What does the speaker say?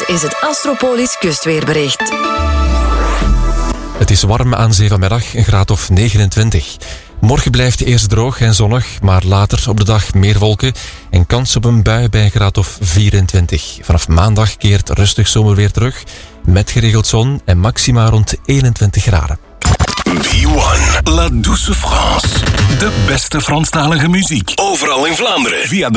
Dit is het Astropolis kustweerbericht. Het is warm aan zee vanmiddag, een graad of 29. Morgen blijft eerst droog en zonnig, maar later op de dag meer wolken en kans op een bui bij een graad of 24. Vanaf maandag keert rustig zomerweer terug, met geregeld zon en maxima rond 21 graden. B1, La Douce France. De beste Franstalige muziek. Overal in Vlaanderen. Via de